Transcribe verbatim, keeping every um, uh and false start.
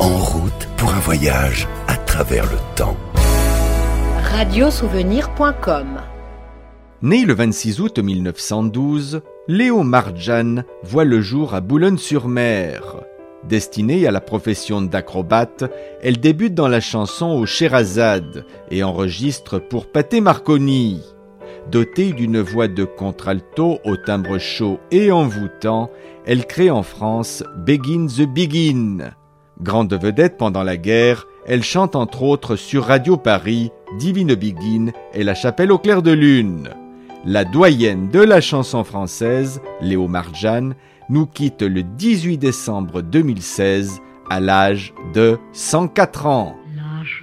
En route pour un voyage à travers le temps. radiosouvenir point com. Né le vingt-six août mille neuf cent douze, Léo Marjan voit le jour à Boulogne-sur-Mer. Destinée à la profession d'acrobate, elle débute dans la chanson au Sherazade et enregistre pour Pathé Marconi. Dotée d'une voix de contralto au timbre chaud et envoûtant, elle crée en France Begin the Begin. Grande vedette pendant la guerre, elle chante entre autres sur Radio Paris, Divine Begin et La Chapelle au clair de lune. La doyenne de la chanson française, Léo Marjan, nous quitte le dix-huit décembre deux mille seize à l'âge de cent quatre ans.